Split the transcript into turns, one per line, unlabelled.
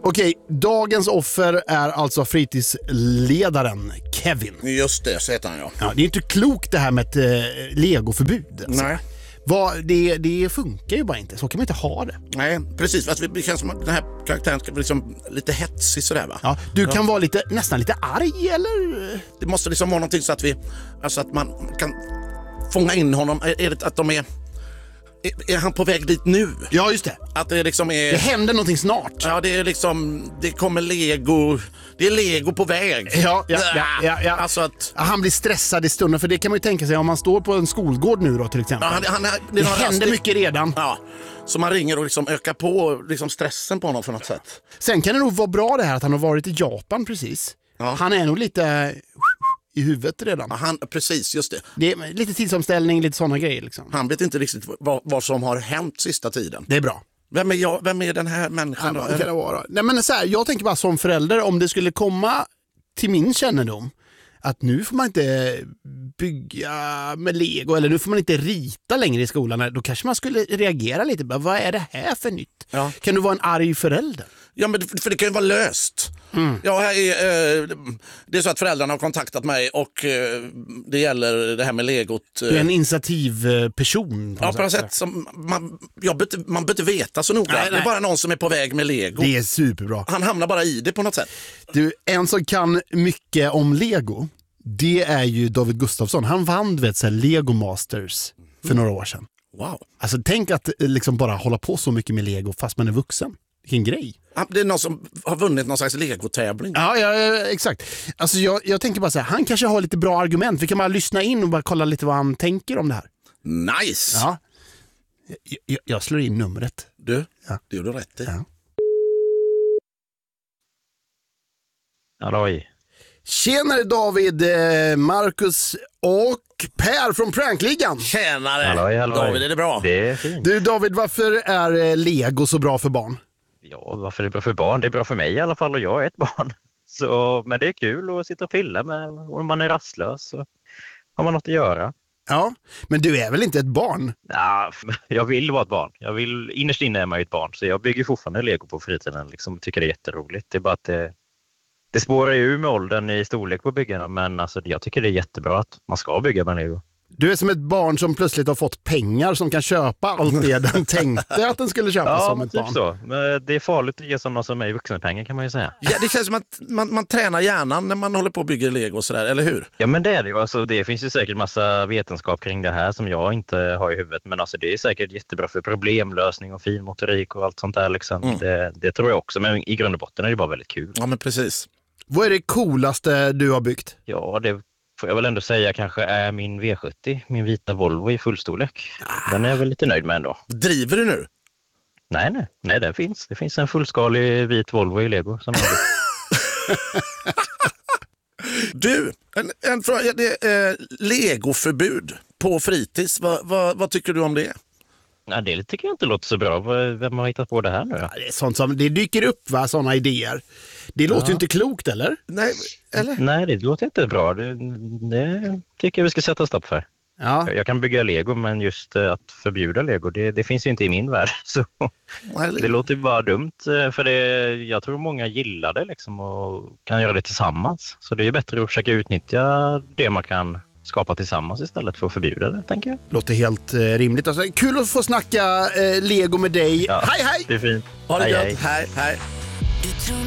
Okej, dagens offer är alltså fritidsledaren Kevin.
Just det, så heter han
Ja, det är inte klokt det här med ett legoförbud. Alltså.
Nej.
Det funkar ju bara inte. Så kan man inte ha det.
Nej, precis. Alltså, det känns som att den här karaktären ska bli liksom lite hetsig sådär, va?
Ja, du kan vara nästan lite arg, eller?
Det måste liksom vara någonting så att att man kan fånga in honom. Är det att är han på väg dit nu?
Ja, just det.
Att det liksom är...
Det händer någonting snart.
Ja, det är liksom... Det kommer Lego... Det är Lego på väg.
Ja.
Alltså att...
Han blir stressad i stunden, för det kan man ju tänka sig om man står på en skolgård nu då till exempel.
Ja,
det händer mycket redan.
Ja, så man ringer och liksom ökar på liksom stressen på honom för något sätt.
Sen kan det nog vara bra det här att han har varit i Japan precis. Ja. Han är nog lite i huvudet redan.
Ja, precis, just det.
Det är lite tidsomställning, lite sådana grejer liksom.
Han vet inte riktigt vad som har hänt sista tiden.
Det är bra.
Vem är den här människan då?
Vad kan det vara? Nej, men så här, jag tänker bara som förälder, om det skulle komma till min kännedom att nu får man inte bygga med Lego eller nu får man inte rita längre i skolan, då kanske man skulle reagera lite. Vad är det här för nytt? Ja. Kan du vara en arg förälder?
Ja, men för det kan ju vara löst. Ja, det är så att föräldrarna har kontaktat mig och det gäller det här med legot.
Du är en initiativperson.
På något sätt som man behöver inte veta så noga. Nej. Det är bara någon som är på väg med Lego.
Det är superbra.
Han hamnar bara i det på något sätt.
Du, en som kan mycket om Lego, det är ju David Gustafsson. Han vann Lego Masters för några år sedan.
Wow.
Alltså tänk att liksom bara hålla på så mycket med Lego fast man är vuxen. Vilken grej.
Det är någon som har vunnit någon slags Lego-tävling.
Ja, exakt. Alltså jag tänker bara så här, han kanske har lite bra argument. Vi kan bara lyssna in och bara kolla lite vad han tänker om det här.
Nice!
Ja. Jag slår in numret.
Du, det gjorde du rätt i.
Ja.
Halloj.
Tjenare David, Marcus och Per från Prankligan.
Tjänare.
Halloj.
David, är det bra?
Det är fint.
Du David, varför är Lego så bra för barn?
Ja, varför är det bra för barn? Det är bra för mig i alla fall och jag är ett barn. Men det är kul att sitta och pilla med. Om man är rastlös så har man något att göra.
Ja, men du är väl inte ett barn?
Ja, jag vill vara ett barn. Innerst inne är man ju ett barn. Så jag bygger fortfarande Lego på fritiden. Liksom, tycker det är jätteroligt. Det är bara att det spårar ju med åldern i storlek på byggarna. Men alltså, jag tycker det är jättebra att man ska bygga med Lego.
Du är som ett barn som plötsligt har fått pengar som kan köpa allt det den tänkte att den skulle köpa som ett barn.
Så. Men det är farligt att ge sådana som mig vuxenpengar kan man ju säga.
Ja, det känns som att man tränar hjärnan när man håller på att bygga Lego och sådär, eller hur?
Ja, men det är det ju. Alltså, det finns ju säkert massa vetenskap kring det här som jag inte har i huvudet. Men alltså, det är säkert jättebra för problemlösning och finmotorik och allt sånt där. Liksom. Det tror jag också. Men i grund och botten är det bara väldigt kul.
Ja, men precis.
Vad är det coolaste du har byggt?
Ja, det får jag väl ändå säga kanske är min V70, min vita Volvo i fullstorlek. Den är jag väl lite nöjd med ändå.
Driver du nu?
Nej, det finns. Det finns en fullskalig vit Volvo i Lego som jag
Du, en fråga. Det är Lego-förbud på fritids. Vad tycker du om det?
Nej, det tycker jag inte låter så bra. Vem har hittat på det här nu?
Ja, det är sånt som det dyker upp, såna idéer. Det låter ju inte klokt, eller?
Nej, eller?
Nej, det låter inte bra. Det tycker jag vi ska sätta stopp för.
Ja.
Jag kan bygga Lego, men just att förbjuda Lego, det finns ju inte i min värld. Så det låter bara dumt, för jag tror många gillar det liksom och kan göra det tillsammans. Så det är bättre att försöka utnyttja det man kan skapa tillsammans istället för att förbjuda det, tänker jag.
Låter helt rimligt. Alltså, kul att få snacka Lego med dig.
Ja,
hej!
Det är fint.
Ha det gött. Hej.